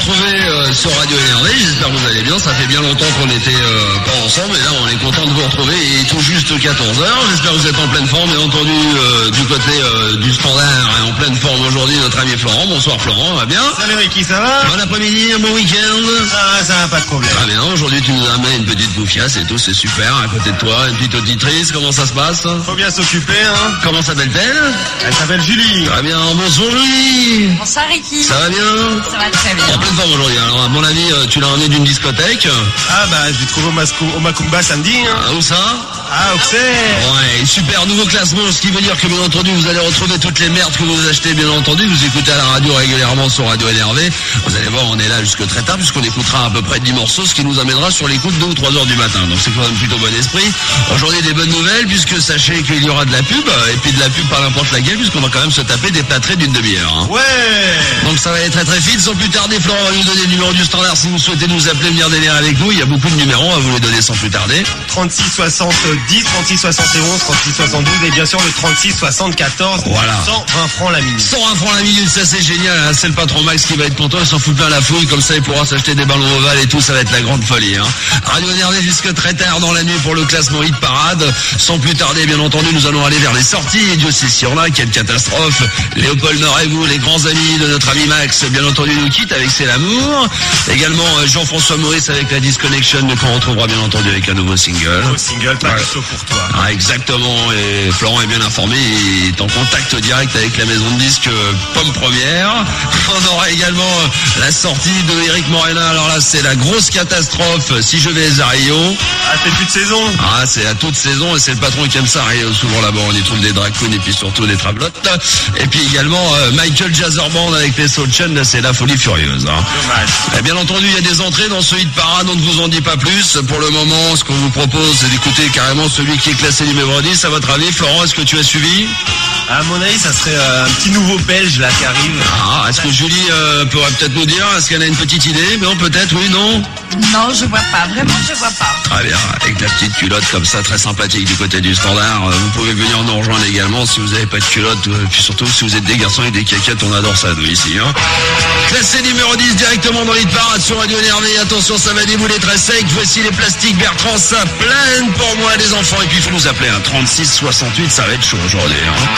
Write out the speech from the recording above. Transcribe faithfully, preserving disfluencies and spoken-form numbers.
retrouver euh, sur Radio Énervé. J'espère que vous allez bien. Ça fait bien longtemps qu'on n'était euh, pas ensemble. Et là, on est content de vous retrouver. Il est tout juste quatorze heures. J'espère que vous êtes en pleine forme. Bien entendu, euh, du côté euh, du standard, et en pleine forme aujourd'hui, notre ami Florent. Bonsoir Florent, va bien? Salut Ricky, ça va? Bon après-midi, un bon week-end. Ah, ça va, pas de problème. Très bien. Aujourd'hui, tu nous amènes une petite bouffiasse et tout. C'est super. À côté de toi, une petite auditrice. Comment ça se passe? Faut bien s'occuper, hein. Comment s'appelle-t-elle? Elle s'appelle Julie. Très bien. Bonsoir Julie. Bonsoir Ricky. Ça va bien? Ça va très bien. En pleine forme aujourd'hui. Alors, à mon avis, euh, tu l'as emmené d'une discothèque. Ah bah, je l'ai trouvé au, Masco- au Macumba samedi, hein. Ah, où ça? Ah, Auxerre. Ouais, super nouveau classement, ce qui veut dire que bien entendu vous allez retrouver toutes les merdes que vous achetez, bien entendu, vous écoutez à la radio régulièrement sur Radio N R V, vous allez voir on est là jusque très tard puisqu'on écoutera à peu près dix morceaux, ce qui nous amènera sur l'écoute deux ou trois heures du matin, donc c'est quand même plutôt bon esprit. Aujourd'hui des bonnes nouvelles puisque sachez qu'il y aura de la pub, et puis de la pub par n'importe laquelle puisqu'on va quand même se taper des plâtrés d'une demi-heure. Hein. Ouais. Donc ça va être très très vite, sans plus tarder Florent va nous donner le numéro du standard si vous souhaitez nous appeler, venir délirer avec nous, il y a beaucoup de numéros, on va vous les donner sans plus tarder. trente-six soixante-dix, trente-six soixante et onze, trente-six soixante-douze et bien sûr le trente-six soixante-quatorze. Voilà. cent vingt francs la minute. cent vingt francs la minute, ça c'est génial, hein. C'est le patron Max qui va être content, il s'en fout plein la fouille, comme ça il pourra s'acheter des ballons ovales et tout, ça va être la grande folie. Hein. Radio Énervé jusque très tard dans la nuit pour le classement hit parade. Sans plus tarder, bien entendu, nous allons aller vers les sorties, et Dieu sait si on a, quelle catastrophe. Léopold Nord et vous, les grands amis de notre ami Max, bien entendu nous quitte avec C'est l'amour. Également euh, Jean-François Maurice avec la Disconnection, qu'on retrouvera bien entendu avec un nouveau single. Nouveau single, pas Ouais. de chaud pour toi. Ah, exactement, et Florent est bien informé, il est en contact direct avec la maison de disques euh, Pomme Première. On aura également euh, la sortie de Eric Morena, alors là c'est la grosse catastrophe, Si je vais à Rio. Ah, c'est plus de saison. Ah, c'est à toute saison, et c'est le patron qui aime ça, Rio, souvent là-bas on y trouve des drag queens et puis surtout des trablottes. Et puis également euh, Michael Jazerband avec les Soul Chain, là c'est la folie furieuse. Hein. Dommage. Et bien entendu, il y a des entrées dans ce hit parade, on ne vous en dit pas plus. Pour le moment, ce qu'on vous propose, c'est d'écouter carrément celui qui est classé numéro dix. À votre avis, Florent, est-ce que tu as suivi? À mon avis, ça serait euh, un petit nouveau belge là qui arrive. Ah, est-ce que Julie euh, pourrait peut-être nous dire? Est-ce qu'elle a une petite idée? Non, peut-être, oui, non? Non, je vois pas. Vraiment, je vois pas. Très bien, avec la petite culotte comme ça, très sympathique du côté du standard. Euh, Vous pouvez venir nous rejoindre également si vous n'avez pas de culotte, euh, puis surtout si vous êtes des garçons et des caquettes, on adore ça nous ici. Hein. Classé numéro dix directement dans l'hit parade sur Radio Énervé. Attention, ça va débouler très sec. Voici les plastiques Bertrand, ça plaine pour moi les enfants. Et puis il faut nous appeler un trente-six soixante-huit, ça va être chaud aujourd'hui. Hein.